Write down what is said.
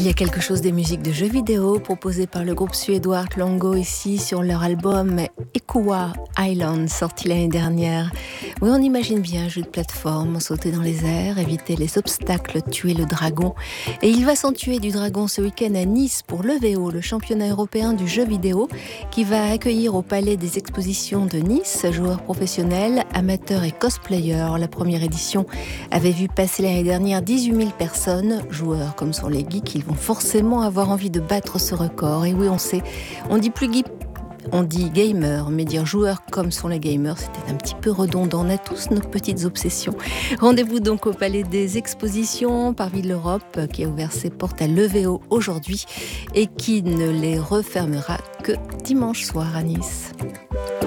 Il y a quelque chose des musiques de jeux vidéo proposées par le groupe suédois Art Longo ici sur leur album Ekuwa Island sorti l'année dernière. Oui, on imagine bien un jeu de plateforme, sauter dans les airs, éviter les obstacles, tuer le dragon. Et il va s'en tuer du dragon ce week-end à Nice pour l'EVO, le championnat européen du jeu vidéo, qui va accueillir au Palais des Expositions de Nice joueurs professionnels, amateurs et cosplayers. La première édition avait vu passer l'année dernière 18 000 personnes, joueurs comme sont les geeks. Ils vont forcément avoir envie de battre ce record. Et oui, on sait, on dit plus geek, on dit gamer, mais dire joueur comme sont les gamers, c'était un petit peu redondant. On a tous nos petites obsessions. Rendez-vous donc au Palais des Expositions, parvis de l'Europe, qui a ouvert ses portes à l'EVO aujourd'hui et qui ne les refermera que dimanche soir à Nice.